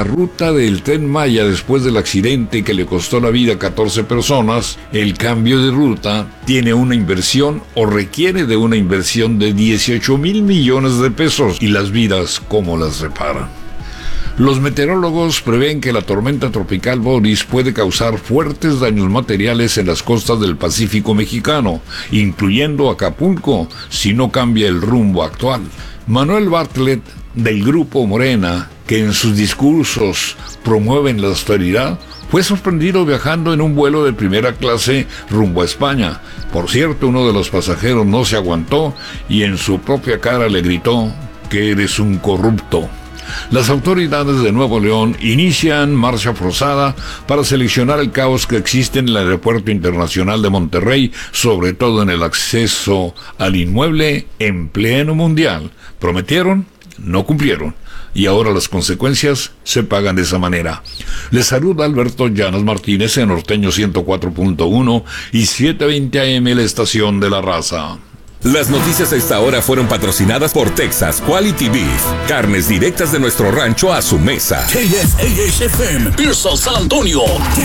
la ruta del Tren Maya después del accidente que le costó la vida a 14 personas, el cambio de ruta tiene una inversión o requiere de una inversión de 18,000 millones de pesos. ¿Y las vidas cómo las reparan? Los meteorólogos prevén que la tormenta tropical Boris puede causar fuertes daños materiales en las costas del Pacífico mexicano, incluyendo Acapulco, si no cambia el rumbo actual. Manuel Bartlett, del Grupo Morena, que en sus discursos promueven la austeridad, fue sorprendido viajando en un vuelo de primera clase rumbo a España. Por cierto, uno de los pasajeros no se aguantó y en su propia cara le gritó que eres un corrupto. Las autoridades de Nuevo León inician marcha forzada para seleccionar el caos que existe en el Aeropuerto Internacional de Monterrey, sobre todo en el acceso al inmueble en pleno mundial. Prometieron, no cumplieron, y ahora las consecuencias se pagan de esa manera. Les saluda Alberto Llanos Martínez en Norteño 104.1 y 720 AM, la estación de la raza. Las noticias a esta hora fueron patrocinadas por Texas Quality Beef. Carnes directas de nuestro rancho a su mesa. KSAHFM, Pearson, San Antonio.